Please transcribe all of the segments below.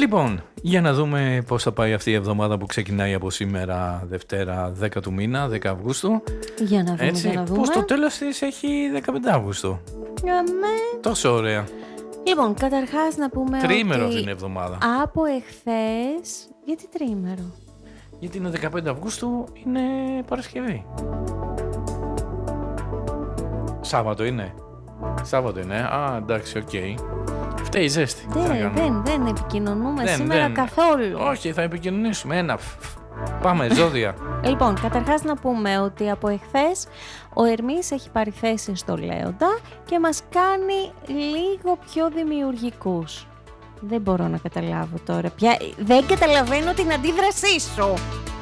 Λοιπόν, για να δούμε πώς θα πάει αυτή η εβδομάδα που ξεκινάει από σήμερα, Δευτέρα 10 του μήνα, 10 Αυγούστου. Για να δούμε, Έτσι, για να δούμε. που στο τέλος της έχει 15 Αυγούστου. Τόσο ωραία. Λοιπόν, καταρχάς να πούμε Τριήμερο ότι την εβδομάδα. από εχθές... Γιατί τριήμερο? Γιατί είναι 15 Αυγούστου, είναι Παρασκευή. Σάββατο είναι. Σάββατο είναι. Α, εντάξει, οκ. Φταίει η ζέστη. Δεν επικοινωνούμε σήμερα καθόλου. Όχι, θα επικοινωνήσουμε. Πάμε, ζώδια. Λοιπόν, καταρχάς να πούμε ότι από εχθές ο Ερμής έχει πάρει θέση στο Λέοντα και μας κάνει λίγο πιο δημιουργικούς. Δεν μπορώ να καταλάβω τώρα πια. Δεν καταλαβαίνω την αντίδρασή σου.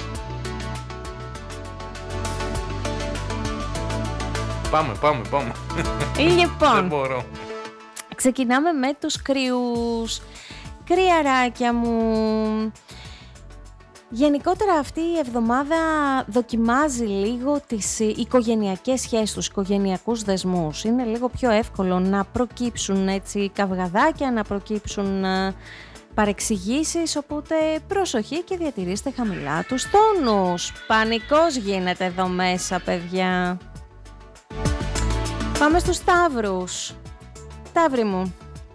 Πάμε. Λοιπόν, Δεν μπορώ. ξεκινάμε με τους κρυούς. Κρυαράκια μου. Γενικότερα αυτή η εβδομάδα δοκιμάζει λίγο τις οικογενειακές σχέσεις, τους οικογενειακούς δεσμούς. Είναι λίγο πιο εύκολο να προκύψουν έτσι καυγαδάκια, να προκύψουν παρεξηγήσεις, οπότε προσοχή και διατηρήστε χαμηλά τους τόνους. Πανικός γίνεται εδώ μέσα, παιδιά. Πάμε στους Ταύρους. Ταύροι μου.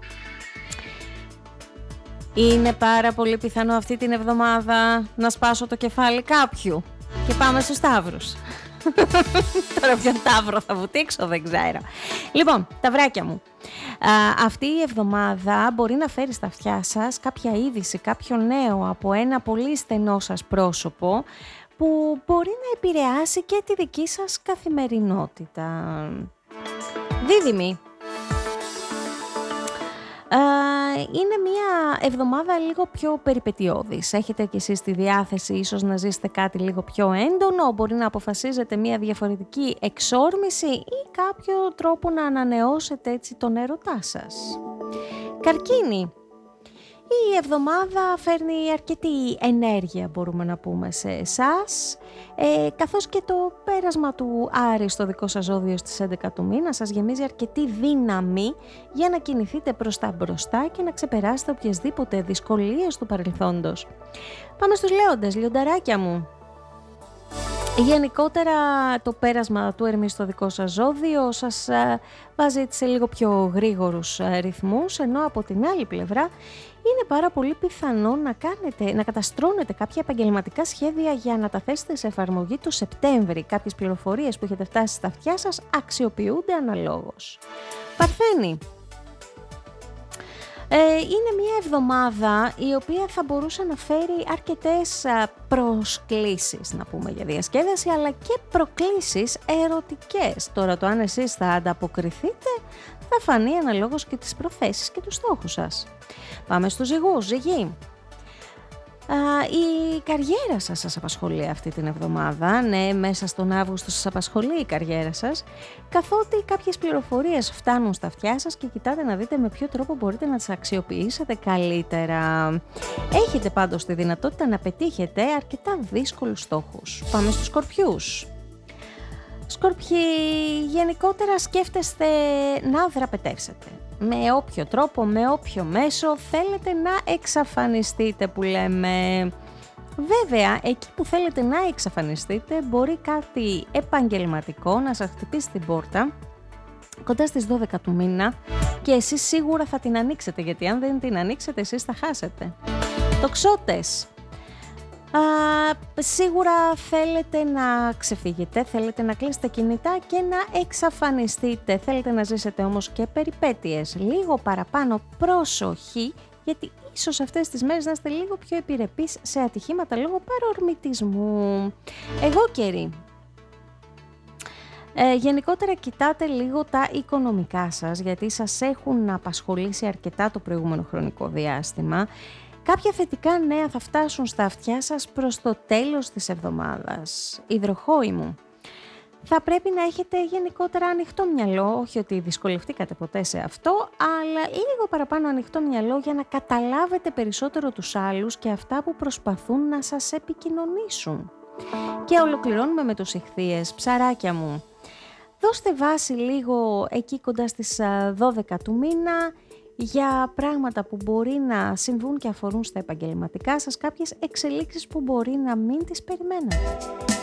Είναι πάρα πολύ πιθανό αυτή την εβδομάδα να σπάσω το κεφάλι κάποιου. Και πάμε στους Ταύρους. Τώρα ποιον Ταύρο θα βουτήξω δεν ξέρω. Λοιπόν, Ταυράκια μου. Αυτή η εβδομάδα μπορεί να φέρει στα αυτιά σας κάποια είδηση, κάποιο νέο από ένα πολύ στενό σας πρόσωπο που μπορεί να επηρεάσει και τη δική σας καθημερινότητα. Δίδυμοι. Είναι μια εβδομάδα λίγο πιο περιπετειώδης. Έχετε κι εσείς τη διάθεση ίσως να ζήσετε κάτι λίγο πιο έντονο, μπορεί να αποφασίζετε μια διαφορετική εξόρμηση ή κάποιο τρόπο να ανανεώσετε έτσι τον έρωτά σας. Καρκίνη. Η εβδομάδα φέρνει αρκετή ενέργεια, μπορούμε να πούμε, σε εσάς, καθώς και το πέρασμα του Άρη στο δικό σας ζώδιο στις 11 του μήνα σας γεμίζει αρκετή δύναμη για να κινηθείτε προς τα μπροστά και να ξεπεράσετε οποιασδήποτε δυσκολίες του παρελθόντος. Πάμε στους Λέοντες, λιονταράκια μου. Γενικότερα το πέρασμα του Ερμή στο δικό σας ζώδιο σας βάζει σε λίγο πιο γρήγορους ρυθμούς, ενώ από την άλλη πλευρά είναι πάρα πολύ πιθανό να καταστρώνετε κάποια επαγγελματικά σχέδια για να τα θέσετε σε εφαρμογή το Σεπτέμβρη. Κάποιες πληροφορίες που έχετε φτάσει στα αυτιά σας αξιοποιούνται αναλόγως. Παρθένη. Είναι μια εβδομάδα η οποία θα μπορούσε να φέρει αρκετές προσκλήσεις, να πούμε, για διασκέδαση, αλλά και προκλήσεις ερωτικές. Τώρα το αν εσείς θα ανταποκριθείτε θα φανεί αναλόγως και τις προθέσεις και τους στόχους σας. Πάμε στους Ζυγούς. Ζυγοί. Η καριέρα σας απασχολεί αυτή την εβδομάδα, ναι, μέσα στον Αύγουστο σας απασχολεί η καριέρα σας, καθότι κάποιες πληροφορίες φτάνουν στα αυτιά σας και κοιτάτε να δείτε με ποιο τρόπο μπορείτε να τις αξιοποιήσετε καλύτερα. Έχετε πάντως τη δυνατότητα να πετύχετε αρκετά δύσκολους στόχους. Πάμε στους Σκορπιούς. Σκορπιοί, γενικότερα σκέφτεστε να δραπετεύσετε. Με όποιο τρόπο, με όποιο μέσο θέλετε να εξαφανιστείτε που λέμε. Βέβαια, εκεί που θέλετε να εξαφανιστείτε μπορεί κάτι επαγγελματικό να σας χτυπήσει την πόρτα κοντά στις 12 του μήνα και εσείς σίγουρα θα την ανοίξετε, γιατί αν δεν την ανοίξετε εσείς θα χάσετε. Τοξότες. Σίγουρα θέλετε να ξεφύγετε, θέλετε να κλείσετε κινητά και να εξαφανιστείτε. Θέλετε να ζήσετε όμως και περιπέτειες. Λίγο παραπάνω προσοχή, γιατί ίσως αυτές τις μέρες να είστε λίγο πιο επιρρεπείς σε ατυχήματα λόγω παρορμητισμού. Εγώ καιρή. Γενικότερα κοιτάτε λίγο τα οικονομικά σας, γιατί σας έχουν απασχολήσει αρκετά το προηγούμενο χρονικό διάστημα. Κάποια θετικά νέα θα φτάσουν στα αυτιά σας προς το τέλος της εβδομάδας. Υδροχόοι μου. Θα πρέπει να έχετε γενικότερα ανοιχτό μυαλό, όχι ότι δυσκολευτήκατε ποτέ σε αυτό, αλλά λίγο παραπάνω ανοιχτό μυαλό για να καταλάβετε περισσότερο τους άλλους και αυτά που προσπαθούν να σας επικοινωνήσουν. Και ολοκληρώνουμε με τους Ιχθύες. Ψαράκια μου. Δώστε βάση λίγο εκεί κοντά στις 12 του μήνα. για πράγματα που μπορεί να συμβούν και αφορούν στα επαγγελματικά σας, κάποιες εξελίξεις που μπορεί να μην τις περιμένατε.